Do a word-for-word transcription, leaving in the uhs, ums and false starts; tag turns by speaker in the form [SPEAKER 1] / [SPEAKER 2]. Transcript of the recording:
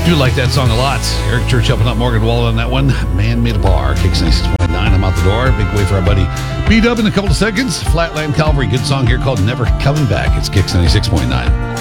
[SPEAKER 1] Do like that song a lot. Eric Church helping out Morgan Wallen on that one. Man Made a Bar. Kicks ninety-six point nine. I'm out the door. Big way for our buddy B-Dub in a couple of seconds. Flatland Calvary. Good song here called Never Coming Back. It's Kicks ninety-six point nine.